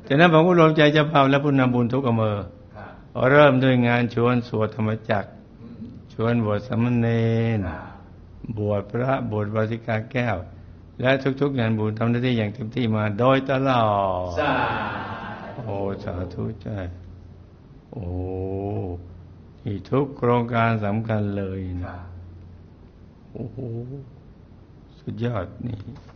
จากนั้นผมก็รวมใจเจ้าภาพและผู้นำบุญทุกอำเภอเริ่มด้วยงานชวนสวดธรรมจักรชวนบวชสามเณรบวชพระบวชวาสิกาแก้วและทุกๆงานบุญทำหน้าที่อย่างเต็มที่มาโดยตลอดโอ้สาธุใจโอ้ที่ทุกโครงการสำคัญเลยนะโอ้โหสุดยอดนี่